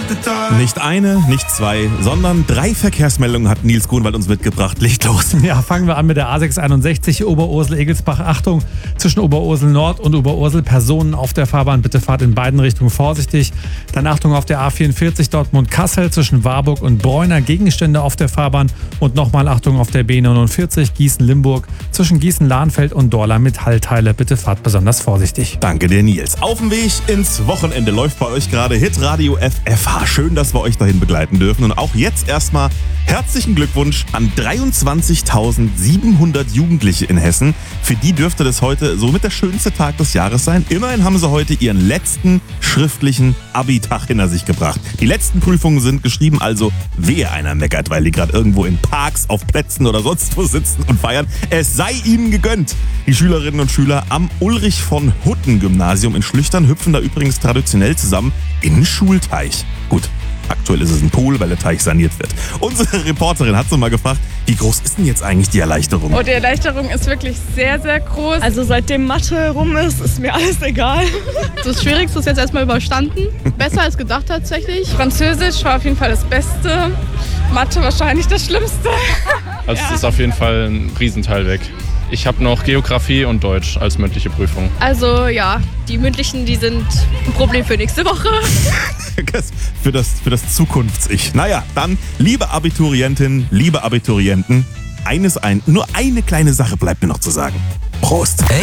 Nicht eine, nicht zwei, sondern 3 Verkehrsmeldungen hat Nils Grunwald uns mitgebracht. Legt los. Ja, fangen wir an mit der A661 Oberursel-Egelsbach. Achtung, zwischen Oberursel Nord und Oberursel Personen auf der Fahrbahn. Bitte fahrt in beiden Richtungen vorsichtig. Dann Achtung auf der A44 Dortmund-Kassel zwischen Warburg und Bräuner. Gegenstände auf der Fahrbahn. Und nochmal Achtung auf der B49 Gießen-Limburg zwischen Gießen-Lahnfeld und Dorla Metallteile. Bitte fahrt besonders vorsichtig. Danke dir, Nils. Auf dem Weg ins Wochenende läuft bei euch gerade Hitradio FFH. Schön, dass wir euch dahin begleiten dürfen. Und auch jetzt erstmal herzlichen Glückwunsch an 23.700 Jugendliche in Hessen. Für die dürfte das heute somit der schönste Tag des Jahres sein. Immerhin haben sie heute ihren letzten schriftlichen Abi-Tag hinter sich gebracht. Die letzten Prüfungen sind geschrieben, also wehe einer meckert, weil die gerade irgendwo in Parks, auf Plätzen oder sonst wo sitzen und feiern. Es sei ihnen gegönnt. Die Schülerinnen und Schüler am Ulrich-von-Hutten-Gymnasium in Schlüchtern hüpfen da übrigens traditionell zusammen in den Schulteich. Gut, aktuell ist es ein Pool, weil der Teich saniert wird. Unsere Reporterin hat so mal gefragt, wie groß ist denn jetzt eigentlich die Erleichterung? Oh, die Erleichterung ist wirklich sehr, sehr groß. Also seitdem Mathe rum ist mir alles egal. Das Schwierigste ist jetzt erstmal überstanden. Besser als gedacht tatsächlich. Französisch war auf jeden Fall das Beste. Mathe wahrscheinlich das Schlimmste. Also es ist auf jeden Fall ein Riesenteil weg. Ich habe noch Geografie und Deutsch als mündliche Prüfung. Also ja, die mündlichen, die sind ein Problem für nächste Woche. für das Zukunfts-Ich. Naja, dann, liebe Abiturientinnen, liebe Abiturienten, nur eine kleine Sache bleibt mir noch zu sagen. Prost!